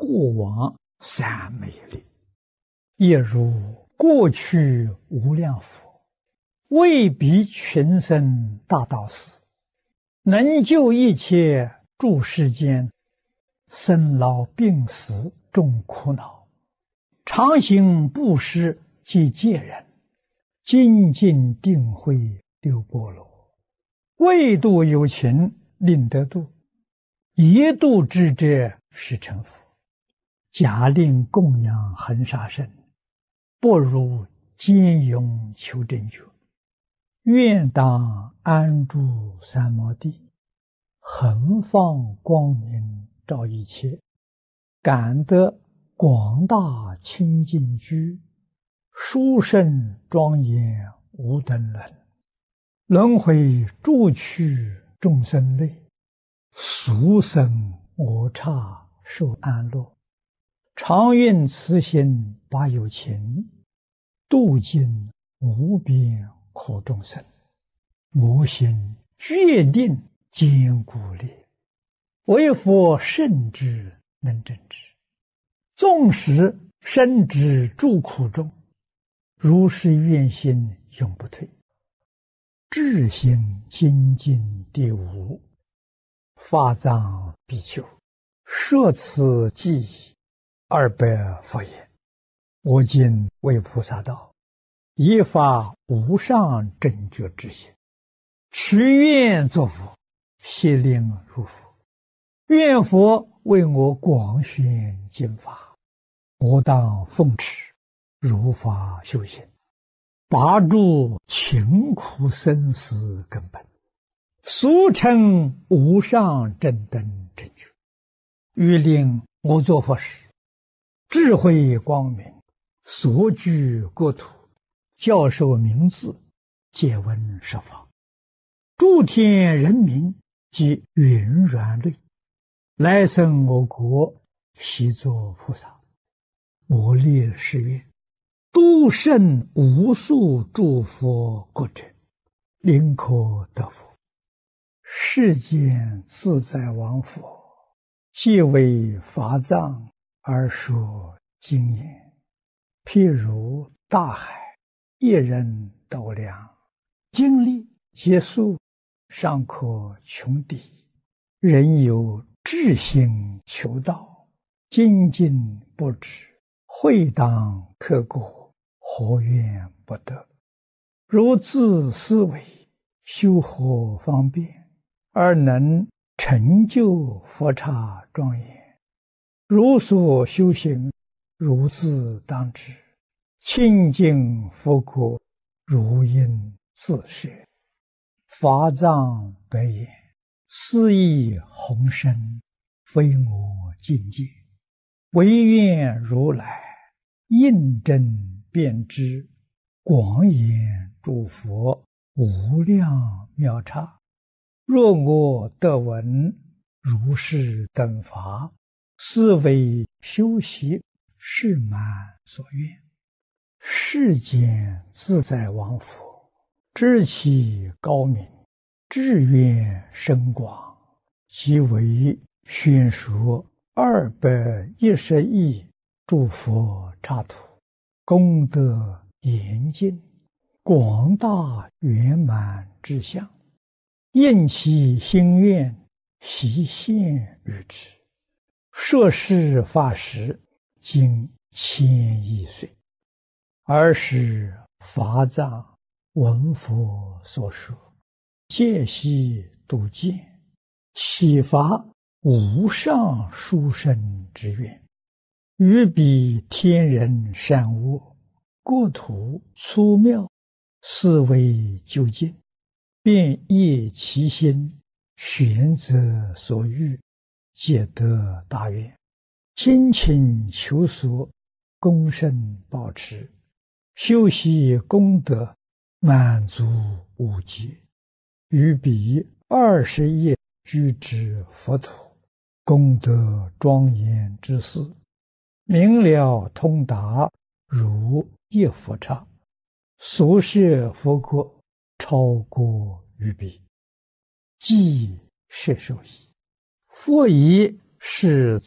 过往三昧力，也如过去无量佛，为彼群生大道士，能救一切诸世间生老病死众苦恼，常行布施及戒人，精进定慧六波罗，为度有情令得度，一度之者是成佛。假令供养恒沙身，不如坚勇求真觉。愿当安住三摩地，恒放光明照一切，感得广大清净居，殊胜庄严无等伦。轮回诸趣众生类，俗生我刹受安乐。常愿慈心把有情，度尽无边苦众生。我心决定坚固力，为佛圣之能证之。纵使身之诸苦中，如是愿心永不退。至心精进第五，法藏比丘，摄此记忆200佛言：我今为菩萨道，以发无上正觉之心，许愿作佛，悉令如佛。愿佛为我广宣经法，我当奉持，如法修行，拔除勤苦生死根本，俗称无上正等正觉。欲令我作佛时，智慧光明，所居国土，教授名字，借闻十方，诸天人民及云软类，来生我国，悉作菩萨。我立誓愿，度胜无数诸佛国者，临可得佛。世间自在王佛，皆为法藏而说经言，譬如大海，一人斗量，经历结束，尚可穷敌。人有志心求道，精进不止，会当刻过，何怨不得？如自思维，修何方便，而能成就佛刹庄严？如所修行，如自当知，清净佛国，如应自摄。法藏白言：斯亦宏深，非我境界，唯愿如来印证遍知，广演诸佛无量妙刹。若我得闻如是等法，斯为修习誓满所愿。世间自在王佛，知其高明，志愿深广，即为宣说210亿诸佛刹土，功德严尽，广大圆满之相，应其心愿，悉现于之。摄事法时，经1000亿岁。尔时法藏闻佛所说，戒悉度见，启发无上殊胜之愿，于彼天人善恶，国土粗妙，思维究竟，便业其心，选择所欲，皆得大愿，精勤求索，功胜保持，修习功德，满足无极。于彼20亿居之佛土，功德庄严之事，明了通达，如一佛刹。所摄佛国，超过于彼，即摄受矣。佛以是